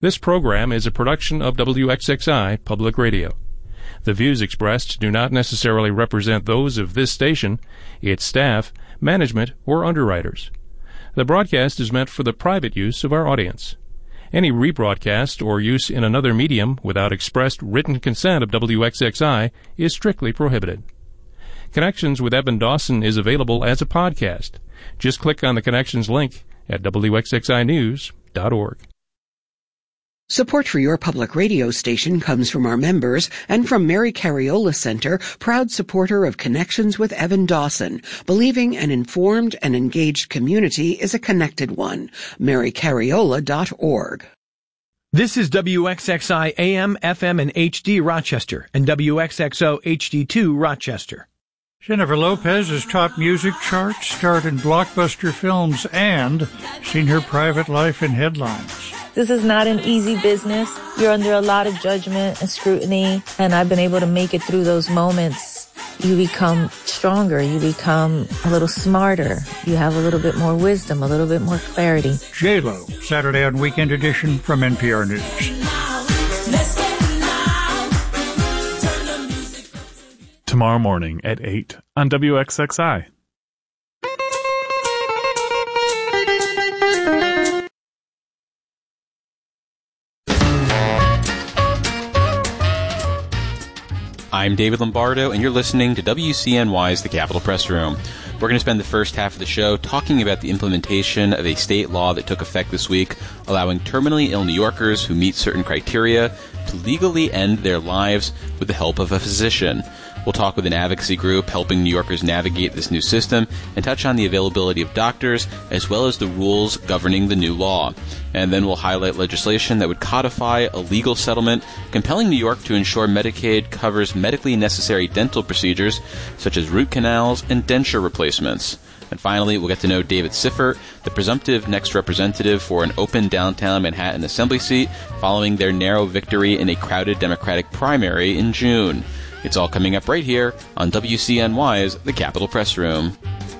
This program is a production of WXXI Public Radio. The views expressed do not necessarily represent those of this station, its staff, management, or underwriters. The broadcast is meant for the private use of our audience. Any rebroadcast or use in another medium without expressed written consent of WXXI is strictly prohibited. Connections with Evan Dawson is available as a podcast. Just click on the Connections link at WXXInews.org. Support for your public radio station comes from our members and from Mary Cariola Center, proud supporter of Connections with Evan Dawson, believing an informed and engaged community is a connected one. MaryCariola.org. This is WXXI AM, FM, and HD Rochester, and WXXO HD2 Rochester. Jennifer Lopez has topped music charts, starred in blockbuster films, and seen her private life in headlines. This is not an easy business. You're under a lot of judgment and scrutiny, and I've been able to make it through those moments. You become stronger. You become a little smarter. You have a little bit more wisdom, a little bit more clarity. J-Lo, Saturday on Weekend Edition from NPR News. Tomorrow morning at 8 on WXXI. I'm David Lombardo, and you're listening to WCNY's The Capitol Press Room. We're going to spend the first half of the show talking about the implementation of a state law that took effect this week, allowing terminally ill New Yorkers who meet certain criteria to legally end their lives with the help of a physician. We'll talk with an advocacy group helping New Yorkers navigate this new system and touch on the availability of doctors as well as the rules governing the new law. And then we'll highlight legislation that would codify a legal settlement compelling New York to ensure Medicaid covers medically necessary dental procedures such as root canals and denture replacements. And finally, we'll get to know David Siffert, the presumptive next representative for an open downtown Manhattan assembly seat following their narrow victory in a crowded Democratic primary in June. It's all coming up right here on WCNY's The Capitol Press Room.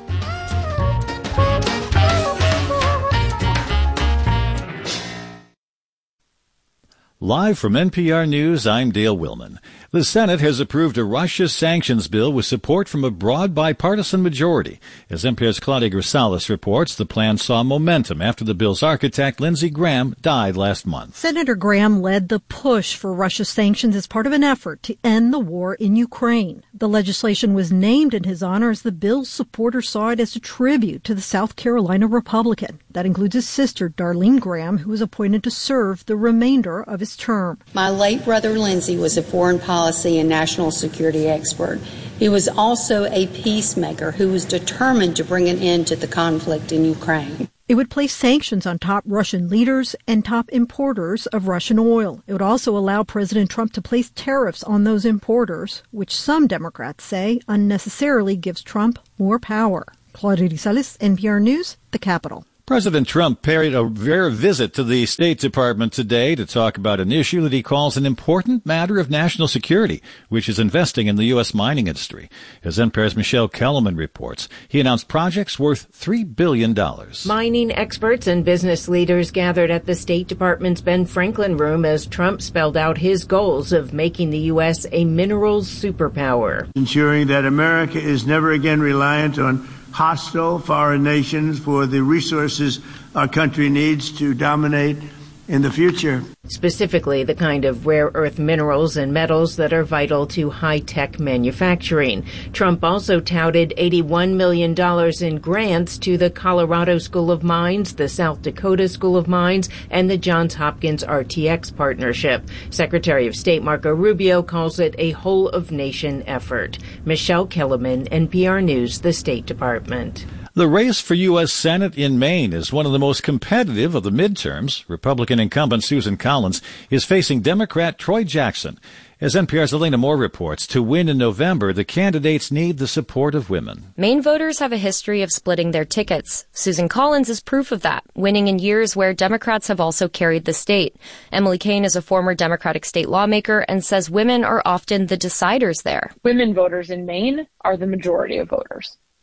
Live from NPR News, I'm Dale Willman. The Senate has approved a Russia sanctions bill with support from a broad bipartisan majority. As NPR's Claudia Grisales reports, the plan saw momentum after the bill's architect, Lindsey Graham, died last month. Senator Graham led the push for Russia sanctions as part of an effort to end the war in Ukraine. The legislation was named in his honor as the bill's supporters saw it as a tribute to the South Carolina Republican. That includes his sister, Darlene Graham, who was appointed to serve the remainder of his term. My late brother Lindsey was a foreign policy and national security expert. He was also a peacemaker who was determined to bring an end to the conflict in Ukraine. It would place sanctions on top Russian leaders and top importers of Russian oil. It would also allow President Trump to place tariffs on those importers, which some Democrats say unnecessarily gives Trump more power. Claudia Grisales, NPR News, The Capitol. President Trump paid a rare visit to the State Department today to talk about an issue that he calls an important matter of national security, which is investing in the U.S. mining industry. As NPR's Michelle Kellerman reports, he announced projects worth $3 billion. Mining experts and business leaders gathered at the State Department's Ben Franklin room as Trump spelled out his goals of making the U.S. a minerals superpower. Ensuring that America is never again reliant on hostile foreign nations for the resources our country needs to dominate in the future. Specifically, the kind of rare earth minerals and metals that are vital to high-tech manufacturing. Trump also touted $81 million in grants to the Colorado School of Mines, the South Dakota School of Mines, and the Johns Hopkins RTX partnership. Secretary of State Marco Rubio calls it a whole-of-nation effort. Michelle Kellerman, NPR News, the State Department. The race for U.S. Senate in Maine is one of the most competitive of the midterms. Republican incumbent Susan Collins is facing Democrat Troy Jackson. As NPR's Elena Moore reports, to win in November, the candidates need the support of women. Maine voters have a history of splitting their tickets. Susan Collins is proof of that, winning in years where Democrats have also carried the state. Emily Kane is a former Democratic state lawmaker and says women are often the deciders there. Women voters in Maine are the majority of voters.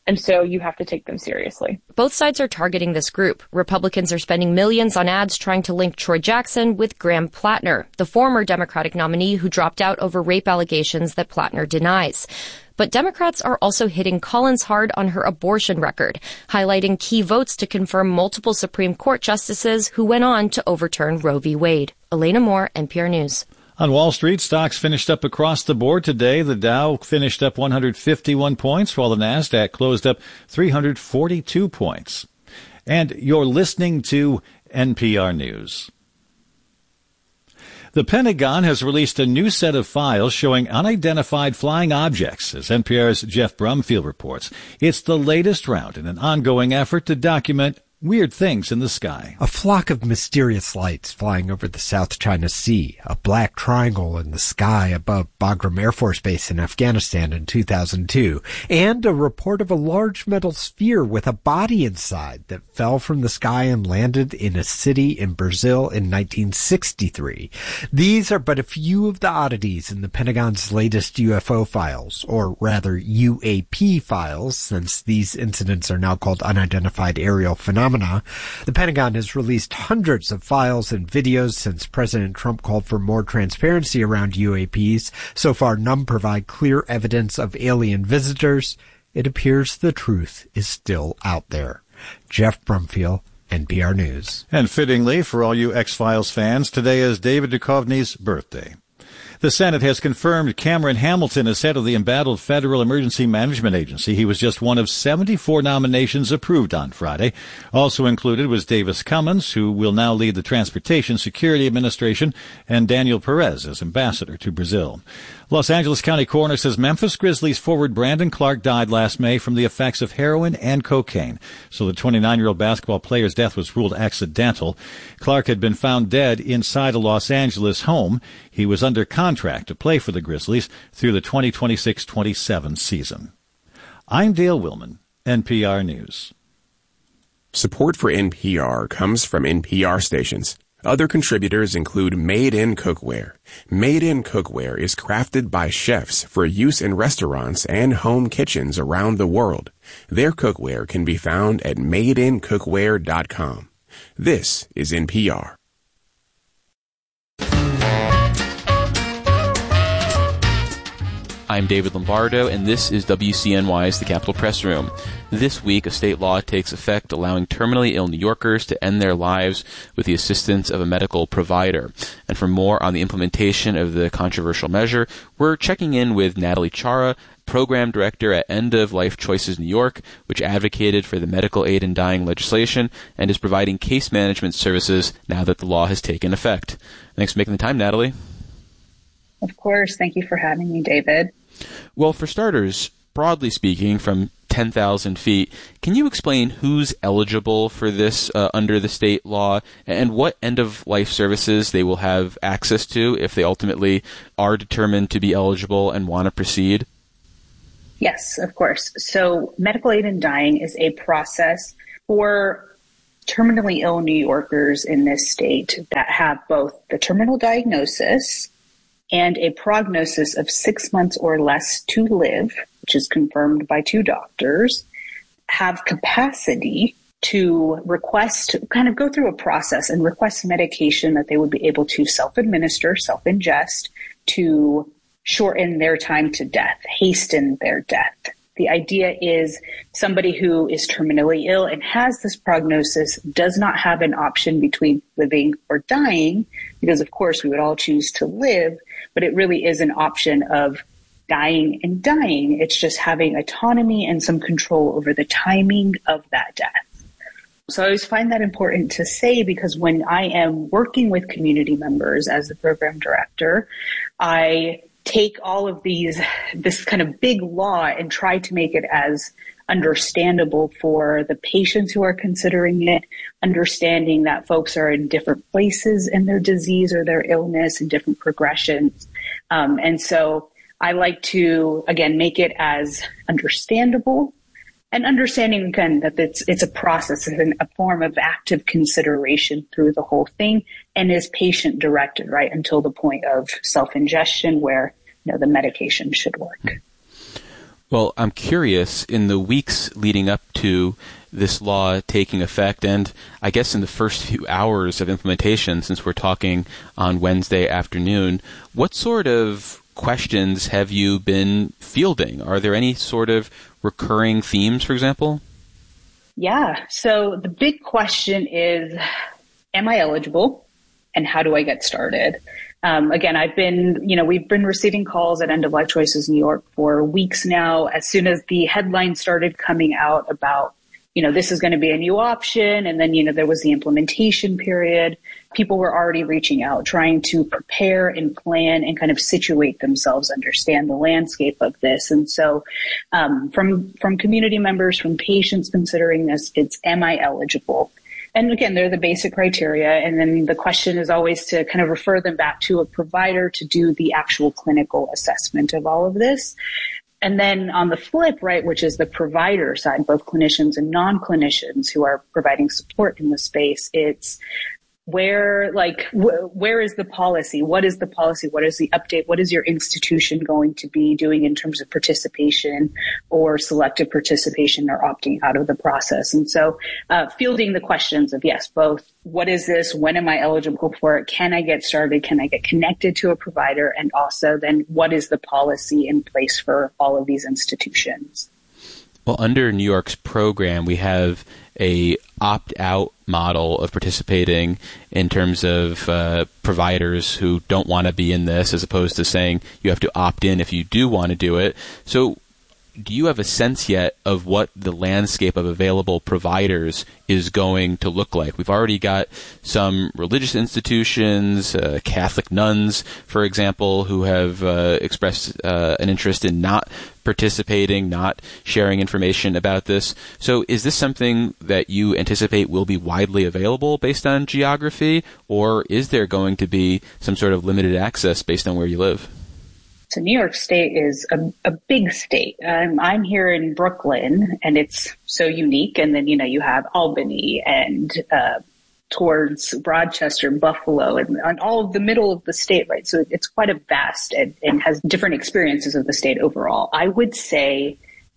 And so you have to take them seriously. Both sides are targeting this group. Republicans are spending millions on ads trying to link Troy Jackson with Graham Plattner, the former Democratic nominee who dropped out over rape allegations that Plattner denies. But Democrats are also hitting Collins hard on her abortion record, highlighting key votes to confirm multiple Supreme Court justices who went on to overturn Roe v. Wade. Elena Moore, NPR News. On Wall Street, stocks finished up across the board today. The Dow finished up 151 points, while the Nasdaq closed up 342 points. And you're listening to NPR News. The Pentagon has released a new set of files showing unidentified flying objects, as NPR's Jeff Brumfield reports. It's the latest round in an ongoing effort to document weird things in the sky. A flock of mysterious lights flying over the South China Sea, a black triangle in the sky above Bagram Air Force Base in Afghanistan in 2002, and a report of a large metal sphere with a body inside that fell from the sky and landed in a city in Brazil in 1963. These are but a few of the oddities in the Pentagon's latest UFO files, or rather UAP files, since these incidents are now called unidentified aerial phenomena. The Pentagon has released hundreds of files and videos since President Trump called for more transparency around UAPs. So far, none provide clear evidence of alien visitors. It appears the truth is still out there. Jeff Brumfield, NPR News. And fittingly, for all you X-Files fans, today is David Duchovny's birthday. The Senate has confirmed Cameron Hamilton as head of the embattled Federal Emergency Management Agency. He was just one of 74 nominations approved on Friday. Also included was Davis Cummins, who will now lead the Transportation Security Administration, and Daniel Perez as ambassador to Brazil. Los Angeles County Coroner says Memphis Grizzlies forward Brandon Clark died last May from the effects of heroin and cocaine. So the 29-year-old basketball player's death was ruled accidental. Clark had been found dead inside a Los Angeles home. He was under contract to play for the Grizzlies through the 2026-27 season. I'm Dale Willman, NPR News. Support for NPR comes from NPR stations. Other contributors include Made in Cookware. Made in Cookware is crafted by chefs for use in restaurants and home kitchens around the world. Their cookware can be found at madeincookware.com. This is NPR. I'm David Lombardo, and this is WCNY's The Capitol Press Room. This week, a state law takes effect allowing terminally ill New Yorkers to end their lives with the assistance of a medical provider. And for more on the implementation of the controversial measure, we're checking in with Natalie Chara, Program Director at End of Life Choices New York, which advocated for the medical aid in dying legislation and is providing case management services now that the law has taken effect. Thanks for making the time, Natalie. Of course. Thank you for having me, David. Well, for starters, broadly speaking, from 10,000 feet, can you explain who's eligible for this under the state law and what end-of-life services they will have access to if they ultimately are determined to be eligible and want to proceed? Yes, of course. So medical aid in dying is a process for terminally ill New Yorkers in this state that have both the terminal diagnosis and a prognosis of 6 months or less to live, which is confirmed by 2 doctors, have capacity to request, kind of go through a process and request medication that they would be able to self-administer, self-ingest, to shorten their time to death, hasten their death. The idea is somebody who is terminally ill and has this prognosis does not have an option between living or dying, because of course we would all choose to live, but it really is an option of dying and dying. It's just having autonomy and some control over the timing of that death. So I always find that important to say, because when I am working with community members as the program director, I take all of this kind of big law and try to make it as understandable for the patients who are considering it, understanding that folks are in different places in their disease or their illness and different progressions. And so I like to, again, make it as understandable and understanding, again, that it's a process and a form of active consideration through the whole thing and is patient directed, right, until the point of self-ingestion where, the medication should work. Well, I'm curious, in the weeks leading up to this law taking effect, and I guess in the first few hours of implementation, since we're talking on Wednesday afternoon, what sort of questions have you been fielding? Are there any sort of recurring themes, for example? Yeah. So the big question is, am I eligible? And how do I get started? Again, we've been receiving calls at End of Life Choices New York for weeks now. As soon as the headlines started coming out about, this is going to be a new option, and then, there was the implementation period, people were already reaching out, trying to prepare and plan and kind of situate themselves, understand the landscape of this. And so from community members, from patients considering this, it's, am I eligible? And again, they're the basic criteria. And then the question is always to kind of refer them back to a provider to do the actual clinical assessment of all of this. And then on the flip, right, which is the provider side, both clinicians and non-clinicians who are providing support in the space, it's where is the policy? What is the policy? What is the update? What is your institution going to be doing in terms of participation or selective participation or opting out of the process? And so fielding the questions of, yes, both what is this? When am I eligible for it? Can I get started? Can I get connected to a provider? And also then what is the policy in place for all of these institutions? Well, under New York's program, we have a opt-out model of participating in terms of providers who don't want to be in this, as opposed to saying you have to opt in if you do want to do it. So do you have a sense yet of what the landscape of available providers is going to look like? We've already got some religious institutions, Catholic nuns, for example, who have expressed an interest in not participating, not sharing information about this. So is this something that you anticipate will be widely available based on geography, or is there going to be some sort of limited access based on where you live? So New York State is a big state. I'm here in Brooklyn, and it's so unique. And then, you have Albany and towards Rochester, Buffalo, and all of the middle of the state, right? So it's quite a vast and has different experiences of the state overall. I would say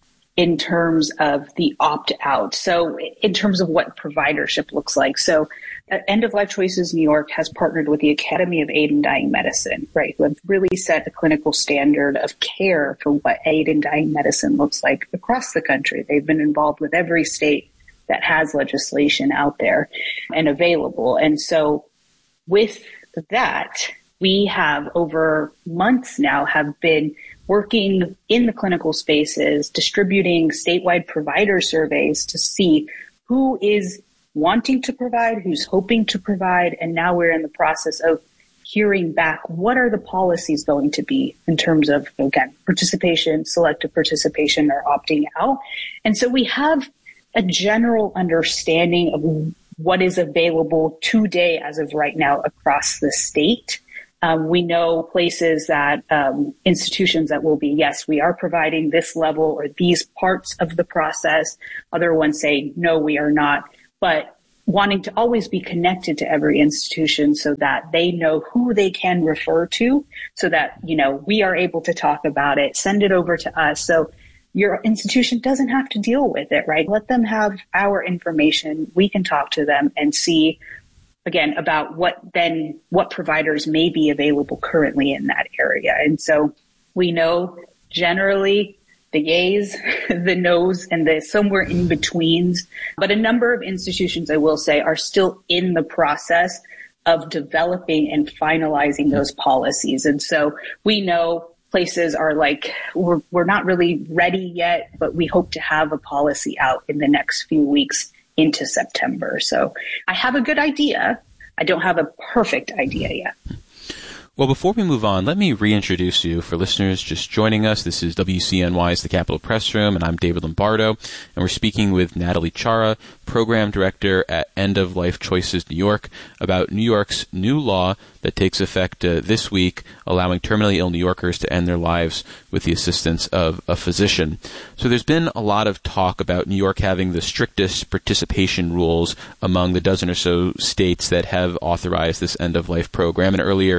in terms of the opt-out, so in terms of what providership looks like. So End of Life Choices New York has partnered with the Academy of Aid and Dying Medicine, right, who have really set a clinical standard of care for what aid and dying medicine looks like across the country. They've been involved with every state that has legislation out there and available. And so with that, we have over months now have been working in the clinical spaces, distributing statewide provider surveys to see who is wanting to provide, who's hoping to provide, and now we're in the process of hearing back what are the policies going to be in terms of, again, participation, selective participation, or opting out. And so we have a general understanding of what is available today as of right now across the state. We know places that institutions that will be, yes, we are providing this level or these parts of the process. Other ones say, no, we are not. But wanting to always be connected to every institution so that they know who they can refer to, so that, we are able to talk about it, send it over to us. So your institution doesn't have to deal with it, right? Let them have our information. We can talk to them and see, again, about what providers may be available currently in that area. And so we know generally the yays, the no's, and the somewhere in betweens. But a number of institutions, I will say, are still in the process of developing and finalizing those policies. And so we know places are like, we're not really ready yet, but we hope to have a policy out in the next few weeks into September. So I have a good idea. I don't have a perfect idea yet. Well, before we move on, let me reintroduce you for listeners just joining us. This is WCNY's The Capitol Press Room, and I'm David Lombardo, and we're speaking with Natalie Chara, Program Director at End of Life Choices New York, about New York's new law that takes effect this week, allowing terminally ill New Yorkers to end their lives with the assistance of a physician. So there's been a lot of talk about New York having the strictest participation rules among the dozen or so states that have authorized this end-of-life program. And earlier, you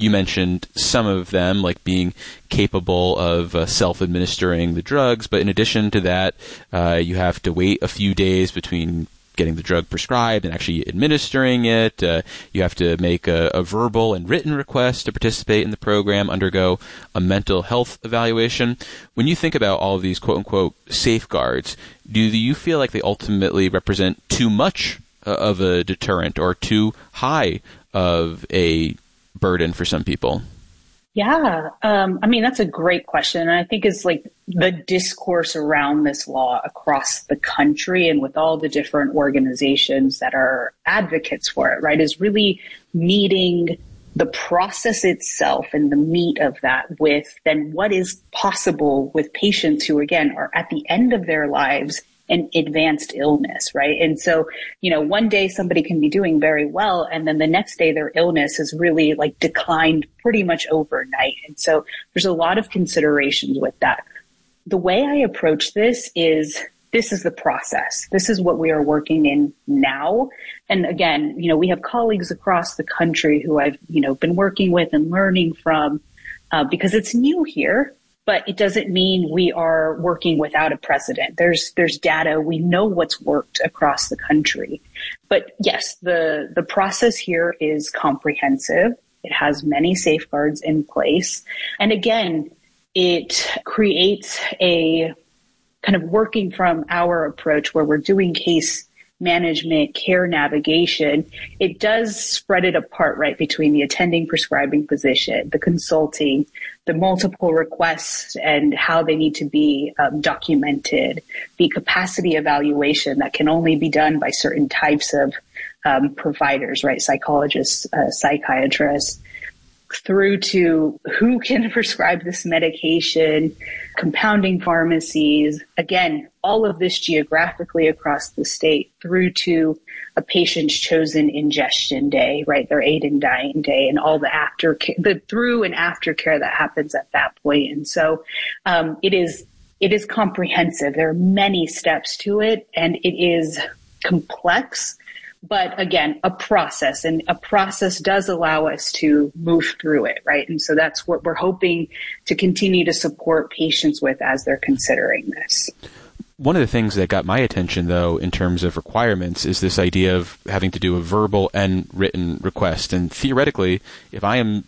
You mentioned some of them, like being capable of self-administering the drugs, but in addition to that, you have to wait a few days between getting the drug prescribed and actually administering it. You have to make a verbal and written request to participate in the program, undergo a mental health evaluation. When you think about all of these quote-unquote safeguards, do you feel like they ultimately represent too much of a deterrent or too high of a burden for some people? Yeah. That's a great question. And I think it's like the discourse around this law across the country and with all the different organizations that are advocates for it, right, is really meeting the process itself and the meat of that with then what is possible with patients who, again, are at the end of their lives and advanced illness, right? And so, one day somebody can be doing very well, and then the next day their illness has really declined pretty much overnight. And so there's a lot of considerations with that. The way I approach this is the process. This is what we are working in now. And again, we have colleagues across the country who I've, been working with and learning from, because it's new here. But it doesn't mean we are working without a precedent. There's data. We know what's worked across the country. But yes, the process here is comprehensive. It has many safeguards in place. And again, it creates a kind of working from our approach where we're doing case management, care navigation. It does spread it apart, right, between the attending prescribing physician, the consulting, the multiple requests and how they need to be documented, the capacity evaluation that can only be done by certain types of providers, right, psychologists, psychiatrists, through to who can prescribe this medication, compounding pharmacies, again, all of this geographically across the state, through to a patient's chosen ingestion day, right, their aid in dying day, and all the the through and after care that happens at that point. And so it is comprehensive. There are many steps to it, and it is complex. But again, a process, and a process does allow us to move through it, right? And so that's what we're hoping to continue to support patients with as they're considering this. One of the things that got my attention, though, in terms of requirements is this idea of having to do a verbal and written request. And theoretically, if I am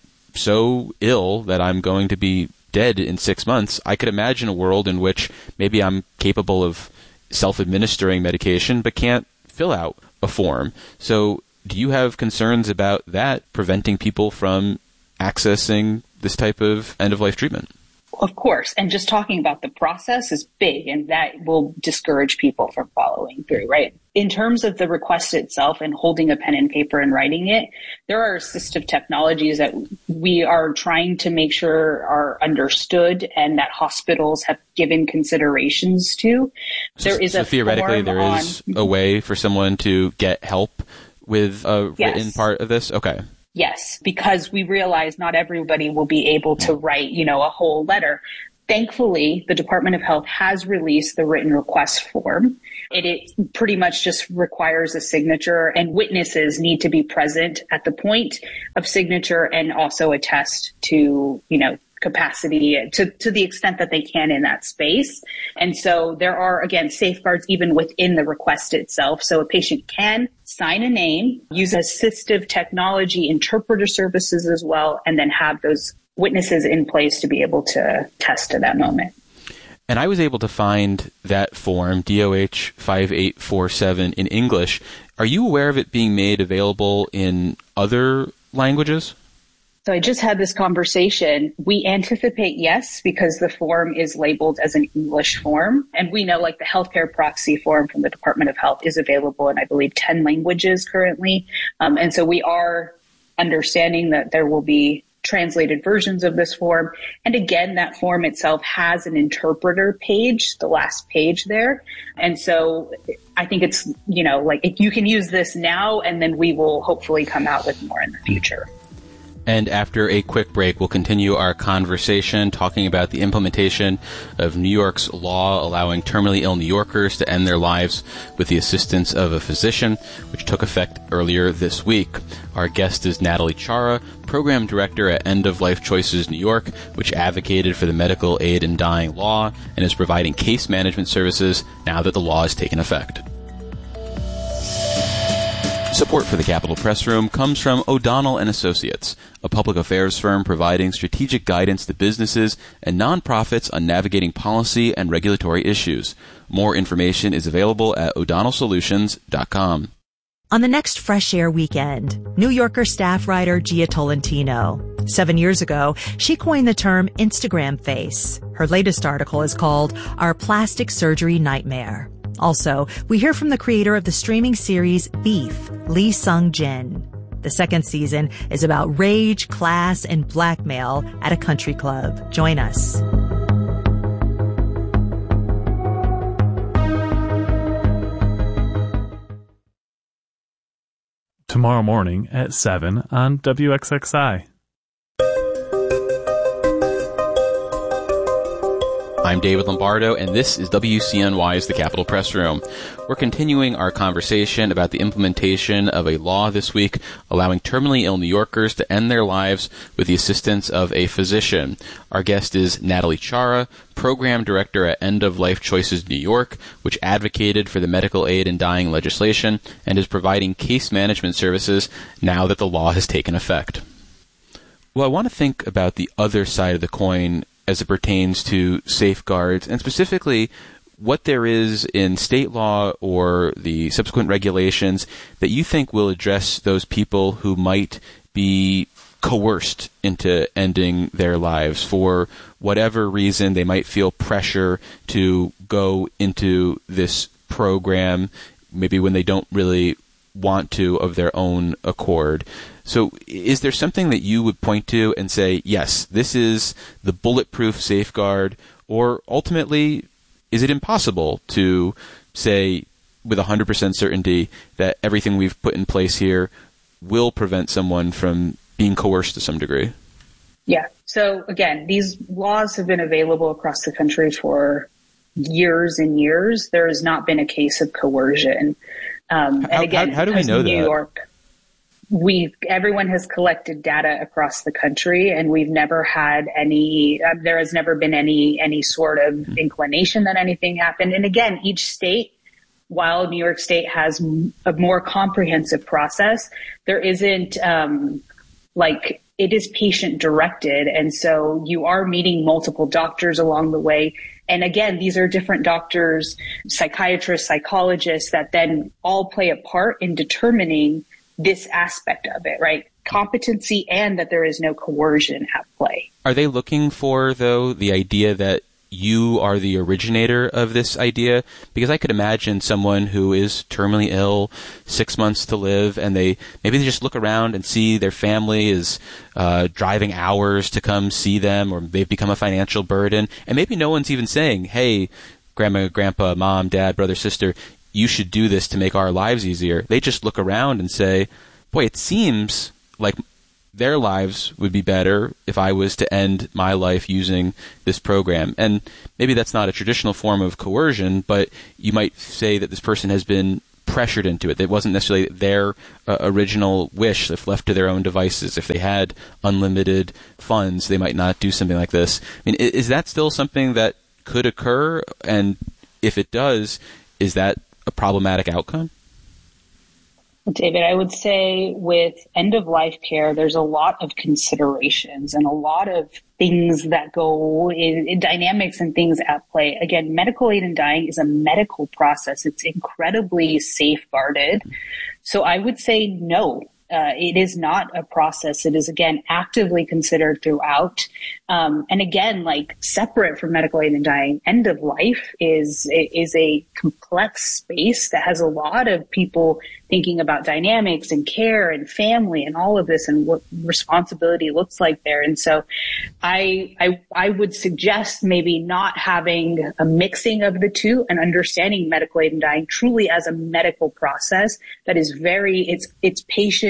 so ill that I'm going to be dead in 6 months, I could imagine a world in which maybe I'm capable of self-administering medication but can't fill out a form. So do you have concerns about that preventing people from accessing this type of end-of-life treatment? Of course. And just talking about the process is big, and that will discourage people from following through, right? In terms of the request itself and holding a pen and paper and writing it, there are assistive technologies that we are trying to make sure are understood and that hospitals have given considerations to. There is theoretically, there is a way for someone to get help with a written part of this? Okay. Yes, because we realize not everybody will be able to write, a whole letter. Thankfully, the Department of Health has released the written request form. It pretty much just requires a signature, and witnesses need to be present at the point of signature and also attest to, capacity to the extent that they can in that space. And so there are, again, safeguards even within the request itself. So a patient can sign a name, use assistive technology, interpreter services as well, and then have those witnesses in place to be able to test to that moment. And I was able to find that form, DOH 5847, in English. Are you aware of it being made available in other languages? So I just had this conversation. We anticipate yes, because the form is labeled as an English form. And we know the healthcare proxy form from the Department of Health is available in, I believe, 10 languages currently. And so we are understanding that there will be translated versions of this form. And again, that form itself has an interpreter page, the last page there. And so I think it's, you can use this now, and then we will hopefully come out with more in the future. And after a quick break, we'll continue our conversation talking about the implementation of New York's law allowing terminally ill New Yorkers to end their lives with the assistance of a physician, which took effect earlier this week. Our guest is Natalie Chara, Program Director at End of Life Choices New York, which advocated for the medical aid in dying law and is providing case management services now that the law has taken effect. Support for the Capitol Press Room comes from O'Donnell & Associates, a public affairs firm providing strategic guidance to businesses and nonprofits on navigating policy and regulatory issues. More information is available at o'donnellsolutions.com. On the next Fresh Air weekend, New Yorker staff writer Gia Tolentino. 7 years ago, she coined the term Instagram face. Her latest article is called Our Plastic Surgery Nightmare. Also, we hear from the creator of the streaming series Beef, Lee Sung-jin. The second season is about rage, class, and blackmail at a country club. Join us. Tomorrow morning at 7 on WXXI. I'm David Lombardo, and this is WCNY's The Capitol Press Room. We're continuing our conversation about the implementation of a law this week allowing terminally ill New Yorkers to end their lives with the assistance of a physician. Our guest is Natalie Chara, Program Director at End of Life Choices New York, which advocated for the medical aid in dying legislation and is providing case management services now that the law has taken effect. Well, I want to think about the other side of the coin as it pertains to safeguards, and specifically what there is in state law or the subsequent regulations that you think will address those people who might be coerced into ending their lives for whatever reason. They might feel pressure to go into this program, maybe when they don't really want to of their own accord. So is there something that you would point to and say, yes, this is the bulletproof safeguard, or ultimately, is it impossible to say with 100% certainty that everything we've put in place here will prevent someone from being coerced to some degree? Yeah. So again, these laws have been available across the country for years and years. There has not been a case of coercion. And again, how do we know New that? York, everyone has collected data across the country, and we've never had any. There has never been any sort of inclination that anything happened. And again, each state, while New York State has a more comprehensive process, there isn't it is patient directed, and so you are meeting multiple doctors along the way. And again, these are different doctors, psychiatrists, psychologists that then all play a part in determining this aspect of it, right? Competency and that there is no coercion at play. Are they looking for, though, the idea that you are the originator of this idea? Because I could imagine someone who is terminally ill, 6 months to live, and maybe they just look around and see their family is driving hours to come see them, or they've become a financial burden, and maybe no one's even saying, hey, grandma, grandpa, mom, dad, brother, sister, you should do this to make our lives easier. They just look around and say, boy, it seems like their lives would be better if I was to end my life using this program. And maybe that's not a traditional form of coercion, but you might say that this person has been pressured into it. It wasn't necessarily their original wish if left to their own devices. If they had unlimited funds, they might not do something like this. I mean, is that still something that could occur? And if it does, is that a problematic outcome? David, I would say with end-of-life care, there's a lot of considerations and a lot of things that go in dynamics and things at play. Again, medical aid in dying is a medical process. It's incredibly safeguarded. So I would say no. It is not a process. It is, again, actively considered throughout. And again, separate from medical aid in dying, end of life is a complex space that has a lot of people thinking about dynamics and care and family and all of this and what responsibility looks like there. And so I would suggest maybe not having a mixing of the two and understanding medical aid in dying truly as a medical process that is it's patient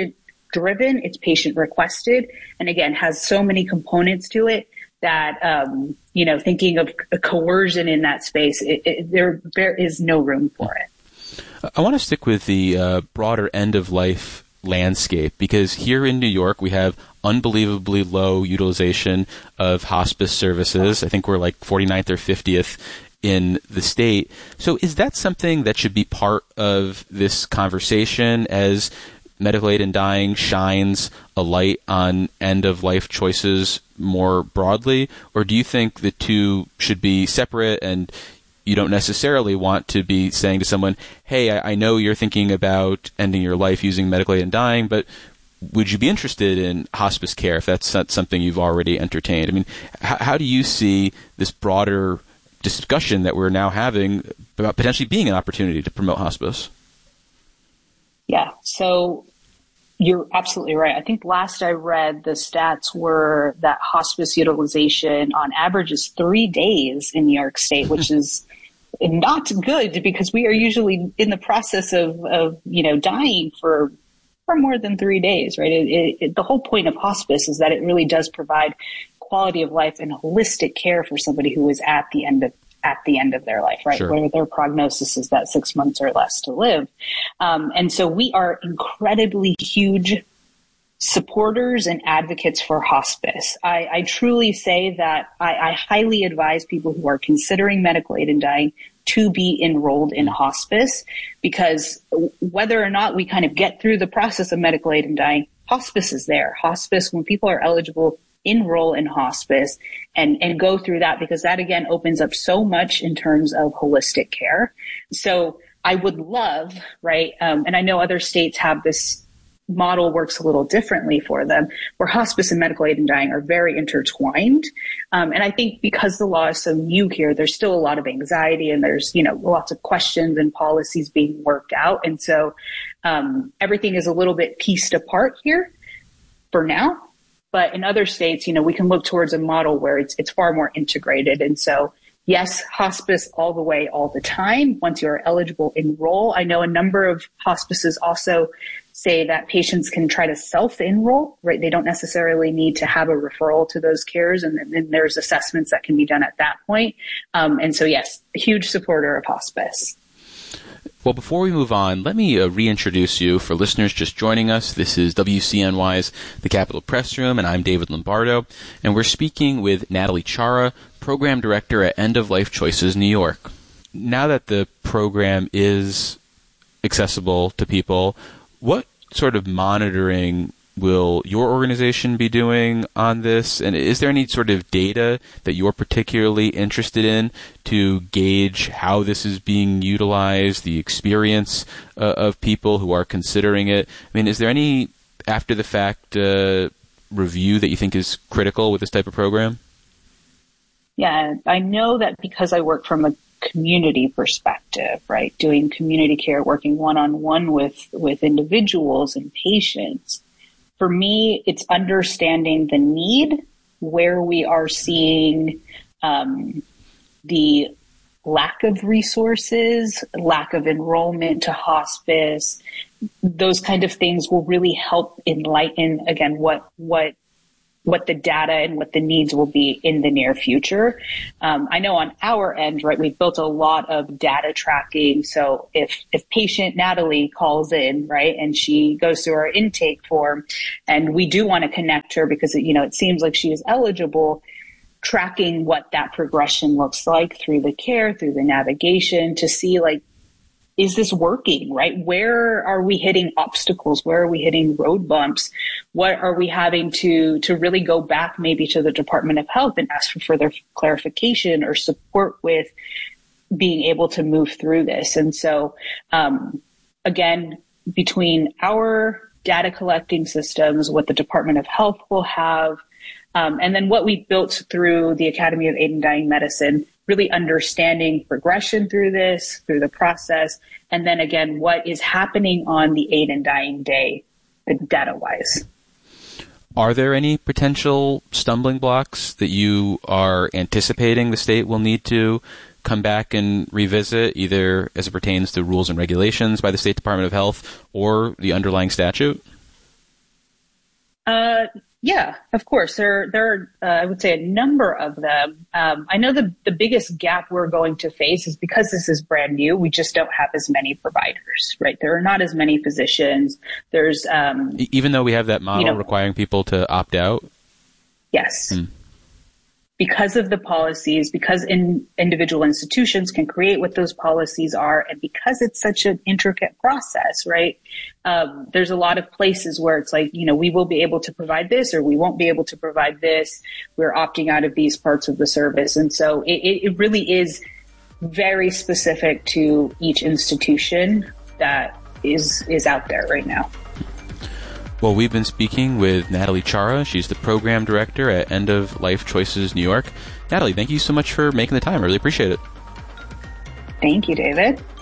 driven, it's patient requested, and again, has so many components to it that, thinking of a coercion in that space, there is no room for it. I want to stick with the broader end-of-life landscape, because here in New York, we have unbelievably low utilization of hospice services. I think we're like 49th or 50th in the state. So is that something that should be part of this conversation as medical aid in dying shines a light on end-of-life choices more broadly? Or do you think the two should be separate, and you don't necessarily want to be saying to someone, hey, I know you're thinking about ending your life using medical aid in dying, but would you be interested in hospice care if that's not something you've already entertained? I mean, how do you see this broader discussion that we're now having about potentially being an opportunity to promote hospice? Yeah, so you're absolutely right. I think last I read, the stats were that hospice utilization on average is 3 days in New York State, which is not good, because we are usually in the process of dying for more than 3 days, right? The whole point of hospice is that it really does provide quality of life and holistic care for somebody who is at the end of their life, right? Sure. Where their prognosis is that 6 months or less to live. And so we are incredibly huge supporters and advocates for hospice. I truly say that I highly advise people who are considering medical aid in dying to be enrolled in hospice, because whether or not we kind of get through the process of medical aid in dying, hospice is there. Hospice, when people are eligible, enroll in hospice and go through that, because that again opens up so much in terms of holistic care. So I would love, right, and I know other states have this model works a little differently for them, where hospice and medical aid in dying are very intertwined. And I think because the law is so new here, there's still a lot of anxiety, and there's, lots of questions and policies being worked out. And so everything is a little bit pieced apart here for now. But in other states, we can look towards a model where it's far more integrated. And so, yes, hospice all the way, all the time. Once you're eligible, enroll. I know a number of hospices also say that patients can try to self-enroll, right? They don't necessarily need to have a referral to those cares, and then there's assessments that can be done at that point. And so, yes, a huge supporter of hospice. Well, before we move on, let me reintroduce you for listeners just joining us. This is WCNY's The Capitol Press Room, and I'm David Lombardo, and we're speaking with Natalie Chara, Program Director at End of Life Choices New York. Now that the program is accessible to people, what sort of monitoring will your organization be doing on this? And is there any sort of data that you're particularly interested in to gauge how this is being utilized, the experience of people who are considering it? I mean, is there any after-the-fact review that you think is critical with this type of program? Yeah, I know that because I work from a community perspective, right? Doing community care, working one-on-one with individuals and patients. For me, it's understanding the need, where we are seeing the lack of resources, lack of enrollment to hospice. Those kind of things will really help enlighten, again, what the data and what the needs will be in the near future. I know on our end, right, we've built a lot of data tracking. So if patient Natalie calls in, right, and she goes through our intake form, and we do want to connect her because, it seems like she is eligible, tracking what that progression looks like through the care, through the navigation, to see, like, is this working, right? Where are we hitting obstacles? Where are we hitting road bumps? What are we having to really go back maybe to the Department of Health and ask for further clarification or support with being able to move through this? And so, again, between our data collecting systems, what the Department of Health will have, and then what we built through the Academy of Aid in Dying Medicine, really understanding progression through this, through the process, and then again, what is happening on the Aid in Dying day, data-wise. Are there any potential stumbling blocks that you are anticipating the state will need to come back and revisit, either as it pertains to rules and regulations by the State Department of Health or the underlying statute? Yeah, of course. There are, I would say, a number of them. I know the biggest gap we're going to face is because this is brand new. We just don't have as many providers, right? There are not as many physicians. There's even though we have that model requiring people to opt out. Yes. Because of the policies, because individual institutions can create what those policies are, and because it's such an intricate process, right? There's a lot of places where it's like, we will be able to provide this or we won't be able to provide this. We're opting out of these parts of the service. And so it really is very specific to each institution that is out there right now. Well, we've been speaking with Natalie Chara. She's the program director at End of Life Choices New York. Natalie, thank you so much for making the time. I really appreciate it. Thank you, David.